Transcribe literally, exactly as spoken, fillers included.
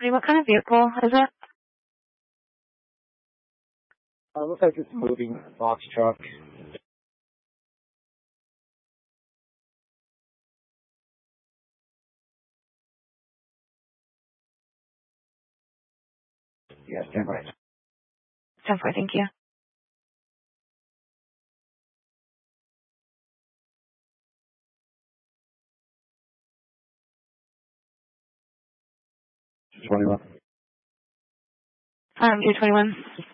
What kind of vehicle is it? Uh, looks like it's a moving box truck. Yeah, stand by. ten four, thank you. twenty-one. Um, two twenty-one.